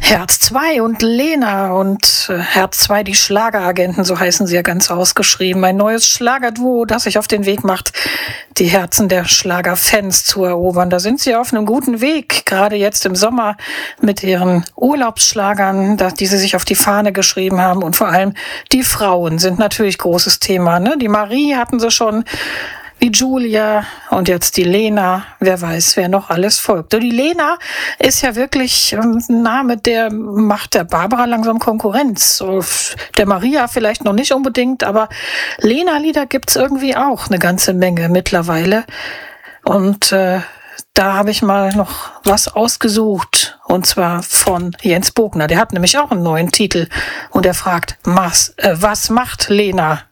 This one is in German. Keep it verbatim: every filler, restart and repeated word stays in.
Herz zwei und Lena und äh, Herz zwei, die Schlageragenten, so heißen sie ja ganz ausgeschrieben. Ein neues Schlagerduo, das sich auf den Weg macht, die Herzen der Schlagerfans zu erobern. Da sind sie auf einem guten Weg, gerade jetzt im Sommer mit ihren Urlaubsschlagern, die sie sich auf die Fahne geschrieben haben. Und vor allem die Frauen sind natürlich großes Thema, ne? Die Marie hatten sie schon, wie Julia und jetzt die Lena. Wer weiß, wer noch alles folgt. Und die Lena ist ja wirklich ein Name, der macht der Barbara langsam Konkurrenz. So, der Maria vielleicht noch nicht unbedingt, aber Lena-Lieder gibt's irgendwie auch eine ganze Menge mittlerweile. Und äh, da habe ich mal noch was ausgesucht. Und zwar von Jens Bogner. Der hat nämlich auch einen neuen Titel. Und er fragt, was, äh, was macht Lena?